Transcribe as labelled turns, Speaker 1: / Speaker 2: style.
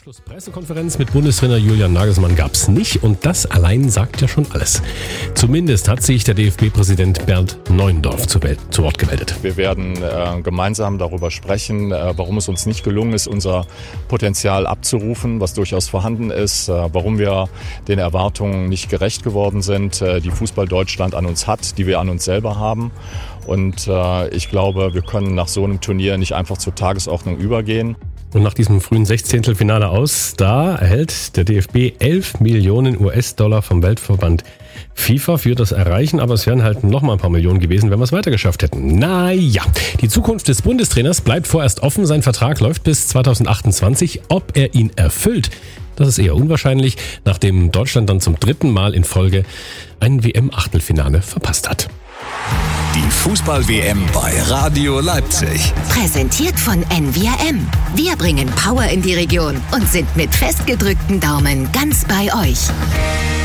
Speaker 1: Abschlusspressekonferenz mit Bundestrainer Julian Nagelsmann gab es nicht und das allein sagt ja schon alles. Zumindest hat sich der DFB-Präsident Bernd Neuendorf zu Wort gemeldet.
Speaker 2: Wir werden gemeinsam darüber sprechen, warum es uns nicht gelungen ist, unser Potenzial abzurufen, was durchaus vorhanden ist, warum wir den Erwartungen nicht gerecht geworden sind, die Fußball Deutschland an uns hat, die wir an uns selber haben. Und ich glaube, wir können nach so einem Turnier nicht einfach zur Tagesordnung übergehen.
Speaker 1: Und nach diesem frühen 16. aus, da erhält der DFB 11 Millionen US-Dollar vom Weltverband FIFA für das Erreichen. Aber es wären halt noch mal ein paar Millionen gewesen, wenn wir es weiter geschafft hätten. Naja, die Zukunft des Bundestrainers bleibt vorerst offen. Sein Vertrag läuft bis 2028. Ob er ihn erfüllt, das ist eher unwahrscheinlich, nachdem Deutschland dann zum 3. Mal in Folge ein WM-Achtelfinale verpasst hat.
Speaker 3: Die Fußball-WM bei Radio Leipzig.
Speaker 4: Präsentiert von NWRM. Wir bringen Power in die Region und sind mit festgedrückten Daumen ganz bei euch.